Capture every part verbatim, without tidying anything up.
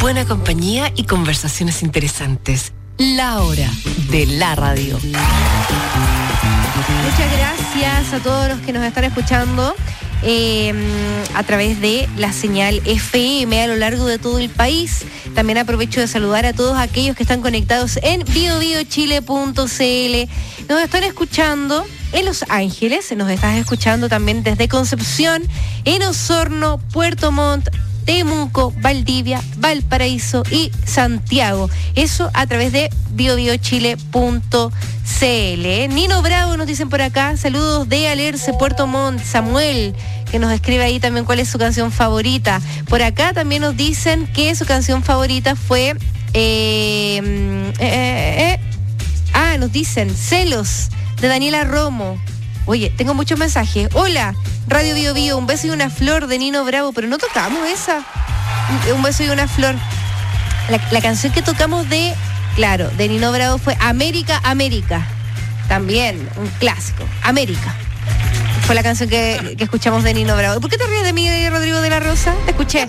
buena compañía y conversaciones interesantes. La hora de la radio. Muchas gracias a todos los que nos están escuchando eh, a través de la señal F M a lo largo de todo el país. También aprovecho de saludar a todos aquellos que están conectados en bio bio chile punto c l. Nos están escuchando en Los Ángeles, nos estás escuchando también desde Concepción, en Osorno, Puerto Montt, Temuco, Valdivia, Valparaíso y Santiago. Eso a través de bio bio chile punto c l. Nino Bravo nos dicen por acá, saludos de Alerce, Puerto Montt. Samuel, que nos escribe ahí también cuál es su canción favorita. Por acá también nos dicen que su canción favorita fue... Eh, eh, eh, eh, ah, nos dicen Celos, de Daniela Romo. Oye, tengo muchos mensajes. Hola, Radio Bio Bio, un beso y una flor de Nino Bravo, pero no tocamos esa. Un beso y una flor. La, la canción que tocamos de, claro, de Nino Bravo fue América, América. También, un clásico. América. Fue la canción que, que escuchamos de Nino Bravo. ¿Por qué te ríes de mí, Rodrigo de la Rosa? Te escuché.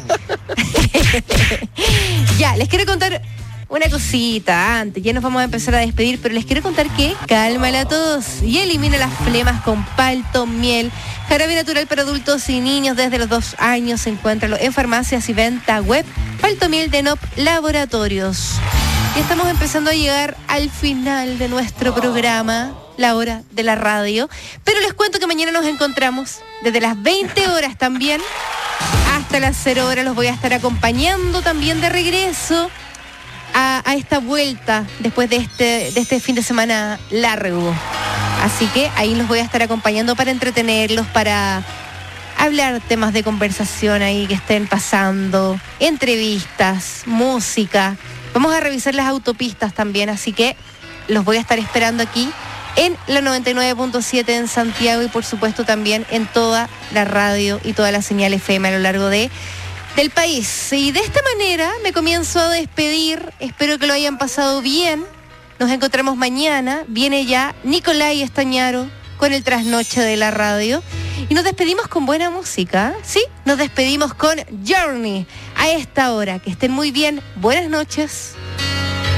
Ya, les quiero contar una cosita antes, ya nos vamos a empezar a despedir, pero les quiero contar que cálmala a todos y elimina las flemas con palto miel, jarabe natural para adultos y niños desde los dos años. Encuéntralo en farmacias y venta web. Palto miel de N O P Laboratorios. Y estamos empezando a llegar al final de nuestro programa, la hora de la radio, pero les cuento que mañana nos encontramos desde las veinte horas también hasta las cero horas. Los voy a estar acompañando también de regreso A, a esta vuelta después de este, de este fin de semana largo. Así que ahí los voy a estar acompañando para entretenerlos, para hablar temas de conversación ahí que estén pasando, entrevistas, música. Vamos a revisar las autopistas también, así que los voy a estar esperando aquí en la noventa y nueve punto siete en Santiago y por supuesto también en toda la radio y toda la señal F M a lo largo de del país. Y de esta manera me comienzo a despedir. Espero que lo hayan pasado bien. Nos encontramos mañana. Viene ya Nicolai Estañaro con el trasnoche de la radio. Y nos despedimos con buena música. ¿Sí? Nos despedimos con Journey a esta hora. Que estén muy bien. Buenas noches.